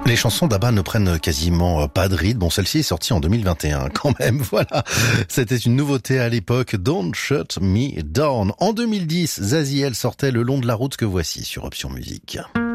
Les chansons d'Abba ne prennent quasiment pas de rythme. Bon, celle-ci est sortie en 2021 quand même, voilà. C'était une nouveauté à l'époque, Don't Shut Me Down. En 2010, Zazie, elle sortait Le long de la route que voici sur Option Musique.